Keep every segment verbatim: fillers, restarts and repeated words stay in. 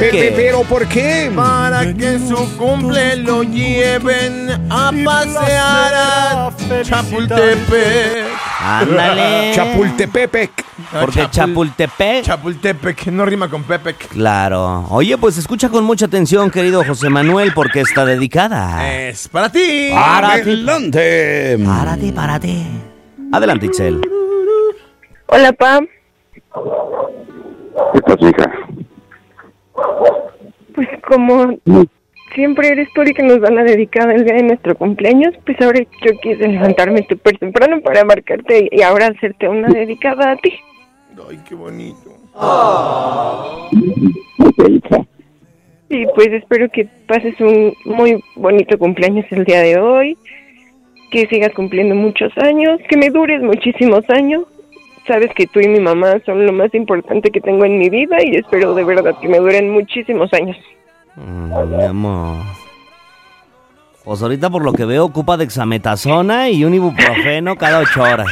qué? ¿Pero por qué? Para que en su cumple lo lleven a pasear a Chapultepec. Ándale. Chapultepec. No, Porque Chapul- Chapultepec. Chapultepec, no rima con Pepec. Claro. Oye, pues escucha con mucha atención, querido José Manuel, porque está dedicada. Es para ti. Para ti. Adelante. Párate, párate. Adelante, Itzel. Hola, pa. ¿Qué pasa, hija? Pues como siempre eres tú el que nos da la dedicada el día de nuestro cumpleaños, pues ahora yo quise levantarme súper temprano para marcarte y ahora hacerte una dedicada a ti. Ay, qué bonito. Ok, hija. Y pues espero que pases un muy bonito cumpleaños el día de hoy, que sigas cumpliendo muchos años, que me dures muchísimos años. Sabes que tú y mi mamá son lo más importante que tengo en mi vida y espero de verdad que me duren muchísimos años. Mm, mi amor. Pues ahorita por lo que veo ocupa dexametasona y un ibuprofeno cada ocho horas.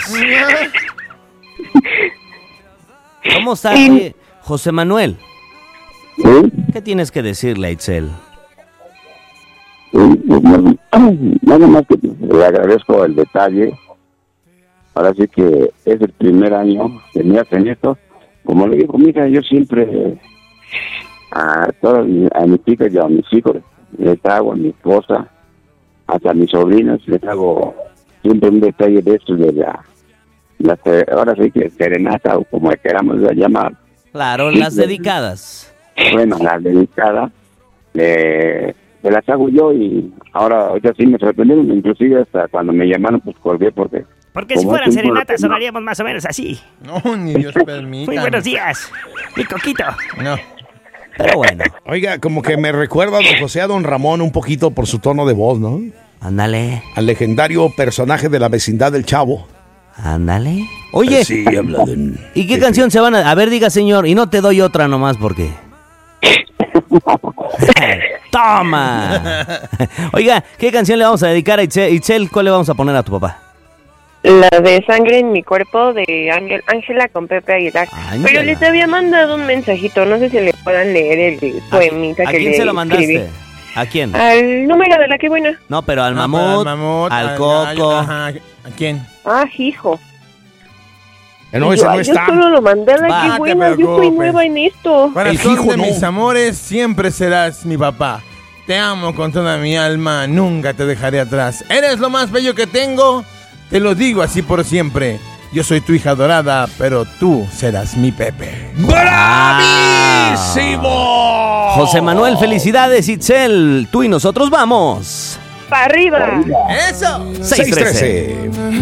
¿Cómo está Sí. José Manuel? ¿Sí? ¿Qué tienes que decirle a Itzel? Sí, pues, no- nada más que le agradezco el detalle. Ahora sí que es el primer año que me hacen esto. Como le digo, mira, yo siempre a todas mi- a mis hijas y a mis hijos les hago, a mi esposa, hasta a mis sobrinos les hago siempre un detalle de esto de la, la se- ahora sí que serenata o como queramos llamar. Claro, las dedicadas. Bueno, la dedicada eh, me las hago yo y ahora ahorita sí me sorprendieron, inclusive hasta cuando me llamaron pues colgué porque Porque si como fueran es un serenatas programa- sonaríamos más o menos así. No, ni Dios permita. Muy buenos días, mi coquito. No. Pero bueno, Oiga, como que me recuerda a don José, a don Ramón un poquito por su tono de voz, ¿no? ándale, Al legendario personaje de la vecindad del Chavo. ándale. Oye, Sí, habla de... ¿y qué canción se van a...? A ver, diga, señor, y no te doy otra nomás porque... ¡Toma! Oiga, ¿qué canción le vamos a dedicar a Itzel? Itzel, ¿cuál le vamos a poner a tu papá? La de Sangre en mi cuerpo de Ángel, Ángela con Pepe Aguilar. Ángela. Pero les había mandado un mensajito, no sé si le puedan leer el poemita ¿A que quién le se lo mandaste? escribí. ¿A quién? Al número de la que buena. No, pero al No, mamut, pero al mamut, al al coco. gallo, ajá. ¿A quién? Ah, hijo. Eh, no, Y ese yo, no ay, está. Yo solo lo mandé a la Va, que no te buena, yo soy preocupes. nueva en esto. Corazón hijo de no. mis amores, siempre serás mi papá. Te amo con toda mi alma, nunca te dejaré atrás. Eres lo más bello que tengo, te lo digo así por siempre. Yo soy tu hija dorada, pero tú serás mi Pepe. ¡Bravísimo! José Manuel, felicidades, Itzel. Tú y nosotros vamos. ¡Para arriba! ¡Eso! seis trece. seis trece.